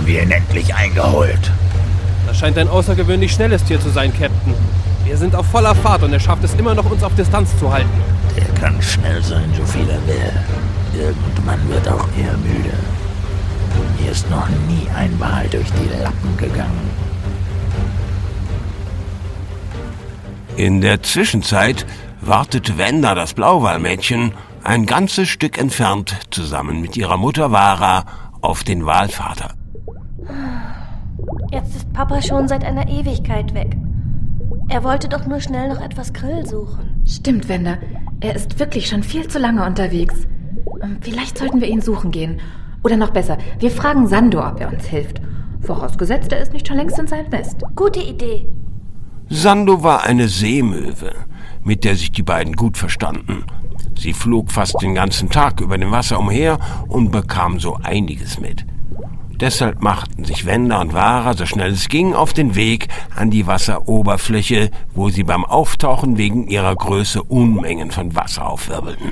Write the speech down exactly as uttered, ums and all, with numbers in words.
wir ihn endlich eingeholt. Das scheint ein außergewöhnlich schnelles Tier zu sein, Captain. Wir sind auf voller Fahrt und er schafft es immer noch, uns auf Distanz zu halten. Der kann schnell sein, so viel er will. Irgendwann wird auch er müde. Mir ist noch nie ein Wal durch die Lappen gegangen. In der Zwischenzeit wartet Wenda, das Blauwalmädchen, ein ganzes Stück entfernt, zusammen mit ihrer Mutter Wara, auf den Walvater. Jetzt ist Papa schon seit einer Ewigkeit weg. Er wollte doch nur schnell noch etwas Grill suchen. Stimmt, Wenda. Er ist wirklich schon viel zu lange unterwegs. Vielleicht sollten wir ihn suchen gehen. Oder noch besser, wir fragen Sando, ob er uns hilft. Vorausgesetzt, er ist nicht schon längst in seinem Nest. Gute Idee. Sando war eine Seemöwe, mit der sich die beiden gut verstanden. Sie flog fast den ganzen Tag über dem Wasser umher und bekam so einiges mit. Deshalb machten sich Wenda und Wara, so schnell es ging, auf den Weg an die Wasseroberfläche, wo sie beim Auftauchen wegen ihrer Größe Unmengen von Wasser aufwirbelten.